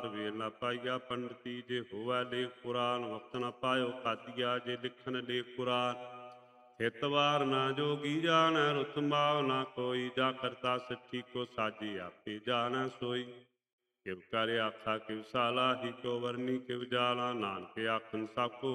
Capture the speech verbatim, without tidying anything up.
ਵੇਲ ਨਾ ਪਾਈਆ ਪੰਡਤੀ, ਜੇ ਹੋਵੈ ਲੇਖ ਪੁਰਾਨ ਵਕਤ ਨਾ ਪਾਇਓ ਕਾਦੀਆ, ਜੇ ਲਿਖਣ ਲੇਖ ਪੁਰਾਨ ਹਿਤ ਵਾਰ ਨਾ ਜੋਗੀ ਜਾਣੈ, ਰੁੱਤ ਮਾਵ ਨਾ ਕੋਈ, ਜਾ ਕਰਤਾ ਸੱਚੀ ਕੋ ਸਾਜੀ ਆਪੇ ਜਾਣੈ ਸੋਈ। ਕਿਵ ਕਰ ਆਖਾ ਕਿਵ ਸਾਲਾਹੀ, ਕਿਉ ਵਰਨੀ ਕਿਵ ਜਾਲਾ, ਨਾਨਕ ਆਖਣ ਸਭ ਕੋ